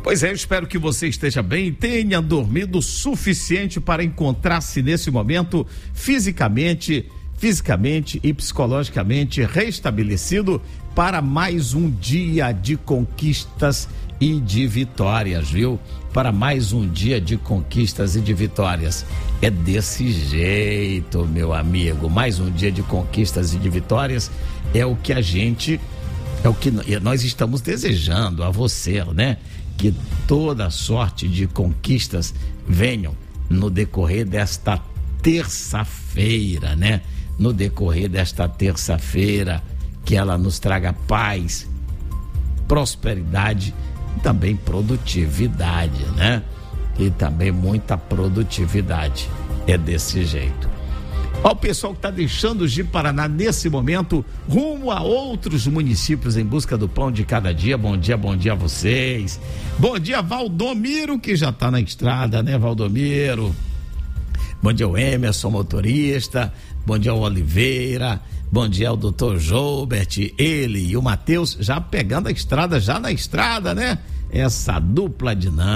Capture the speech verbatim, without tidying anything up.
Pois é, eu espero que você esteja bem e tenha dormido o suficiente para encontrar-se nesse momento fisicamente, fisicamente e psicologicamente restabelecido para mais um dia de conquistas e de vitórias, viu? Para mais um dia de conquistas e de vitórias. É desse jeito, meu amigo. Mais um dia de conquistas e de vitórias é o que a gente, é o que nós estamos desejando a você, né? Que toda sorte de conquistas venham no decorrer desta terça-feira, né? No decorrer desta terça-feira, que ela nos traga paz, prosperidade e também produtividade, né? E também muita produtividade. É desse jeito. Ó, o pessoal que está deixando o Ji-Paraná nesse momento, rumo a outros municípios em busca do pão de cada dia. Bom dia, bom dia a vocês. Bom dia, Valdomiro, que já está na estrada, né, Valdomiro? Bom dia ao Emerson, motorista. Bom dia ao Oliveira. Bom dia ao doutor Joubert, ele e o Matheus já pegando a estrada, já na estrada, né? Essa dupla dinâmica.